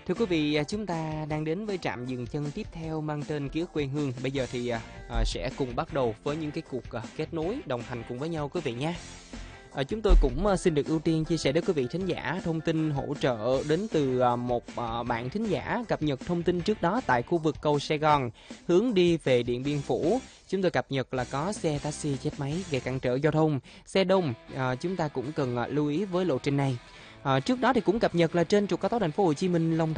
Thưa quý vị, chúng ta đang đến với trạm dừng chân tiếp theo mang tên Ký ức quê hương. Bây giờ thì sẽ cùng bắt đầu với những cái cuộc kết nối đồng hành cùng với nhau quý vị nhé. Chúng tôi cũng xin được ưu tiên chia sẻ đến quý vị thính giả thông tin hỗ trợ đến từ một bạn thính giả cập nhật thông tin trước đó tại khu vực cầu Sài Gòn hướng đi về Điện Biên Phủ. Chúng tôi cập nhật là có xe taxi chết máy gây cản trở giao thông, xe đông, chúng ta cũng cần lưu ý với lộ trình này. Trước đó thì cũng cập nhật là trên trục cao tốc Thành phố Hồ Chí Minh Long